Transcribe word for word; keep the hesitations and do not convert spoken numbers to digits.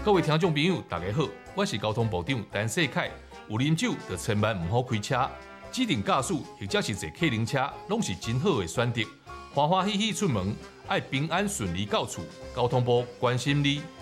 各位听众朋友，大家好，我是交通部长陈世凯。有啉酒就千万唔好开车，指定驾驶或者是坐客人车，拢是真好的选择。欢欢喜喜出门，爱平安顺利到厝。交通部关心你。